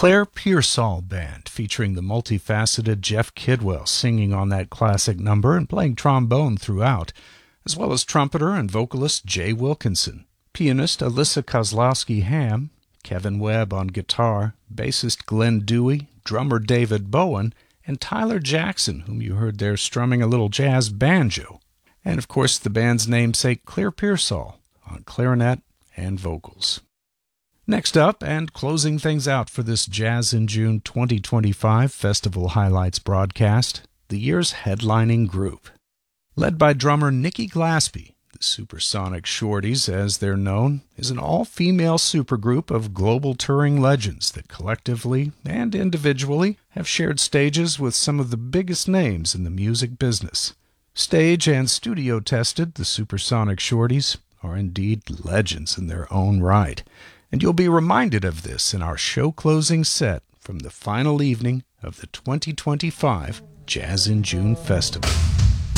Claire Pearsall Band, featuring the multifaceted Jeff Kidwell singing on that classic number and playing trombone throughout, as well as trumpeter and vocalist Jay Wilkinson, pianist Alyssa Kozlowski-Ham, Kevin Webb on guitar, bassist Glenn Dewey, drummer David Bowen, and Tyler Jackson, whom you heard there strumming a little jazz banjo, and of course the band's namesake Claire Pearsall on clarinet and vocals. Next up, and closing things out for this Jazz in June 2025 Festival Highlights broadcast, the year's headlining group. Led by drummer Nikki Glaspie, the Supersonic Shorties, as they're known, is an all-female supergroup of global touring legends that collectively and individually have shared stages with some of the biggest names in the music business. Stage and studio tested, the Supersonic Shorties are indeed legends in their own right. And you'll be reminded of this in our show-closing set from the final evening of the 2025 Jazz in June Festival.